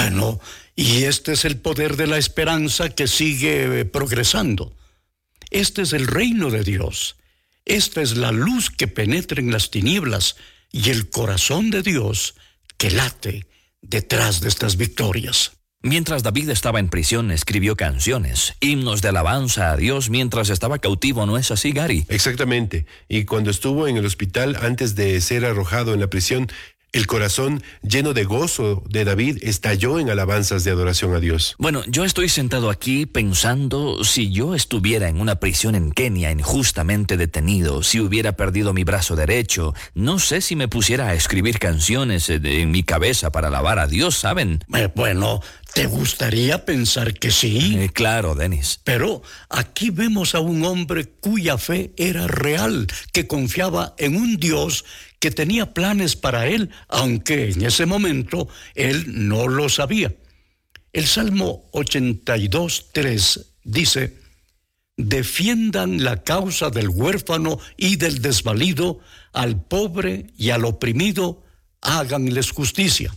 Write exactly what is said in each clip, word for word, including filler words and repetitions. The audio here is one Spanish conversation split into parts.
Bueno, y este es el poder de la esperanza que sigue progresando. Este es el reino de Dios. Esta es la luz que penetra en las tinieblas y el corazón de Dios que late detrás de estas victorias. Mientras David estaba en prisión, escribió canciones, himnos de alabanza a Dios mientras estaba cautivo, ¿no es así, Gary? Exactamente. Y cuando estuvo en el hospital antes de ser arrojado en la prisión, el corazón lleno de gozo de David estalló en alabanzas de adoración a Dios. Bueno, yo estoy sentado aquí pensando si yo estuviera en una prisión en Kenia injustamente detenido, si hubiera perdido mi brazo derecho, no sé si me pusiera a escribir canciones en mi cabeza para alabar a Dios, ¿saben? Eh, bueno, ¿te gustaría pensar que sí? Eh, claro, Dennis. Pero aquí vemos a un hombre cuya fe era real, que confiaba en un Dios que tenía planes para él, aunque en ese momento él no lo sabía. El Salmo ochenta y dos, tres dice: defiendan la causa del huérfano y del desvalido, al pobre y al oprimido, háganles justicia.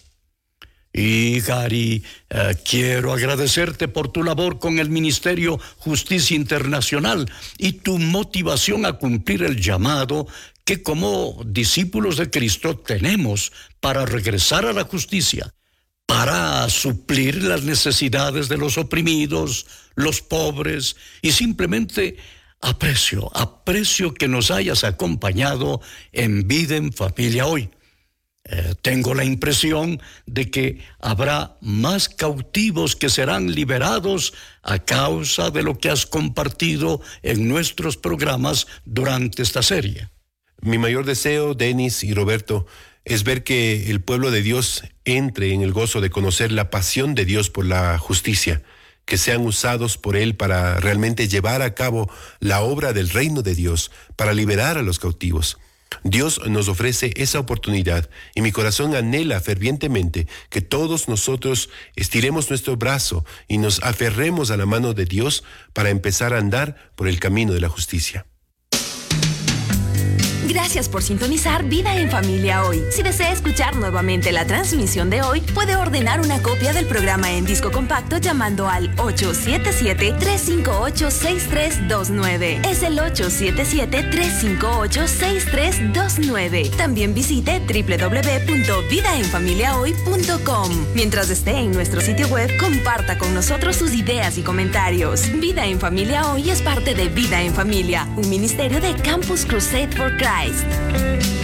Y Gary, eh, quiero agradecerte por tu labor con el Ministerio Justicia Internacional y tu motivación a cumplir el llamado que como discípulos de Cristo tenemos para regresar a la justicia, para suplir las necesidades de los oprimidos, los pobres, y simplemente aprecio, aprecio que nos hayas acompañado en Vida en Familia hoy. Eh, tengo la impresión de que habrá más cautivos que serán liberados a causa de lo que has compartido en nuestros programas durante esta serie. Mi mayor deseo, Dennis y Roberto, es ver que el pueblo de Dios entre en el gozo de conocer la pasión de Dios por la justicia, que sean usados por Él para realmente llevar a cabo la obra del reino de Dios, para liberar a los cautivos. Dios nos ofrece esa oportunidad y mi corazón anhela fervientemente que todos nosotros estiremos nuestro brazo y nos aferremos a la mano de Dios para empezar a andar por el camino de la justicia. Gracias por sintonizar Vida en Familia hoy. Si desea escuchar nuevamente la transmisión de hoy, puede ordenar una copia del programa en disco compacto llamando al ocho siete siete, tres cinco ocho, seis tres dos nueve. Es el ocho siete siete, tres cinco ocho, seis tres dos nueve. También visite doble u doble u doble u punto vida en familia hoy punto com. Mientras esté en nuestro sitio web, comparta con nosotros sus ideas y comentarios. Vida en Familia hoy es parte de Vida en Familia, un ministerio de Campus Crusade for Christ.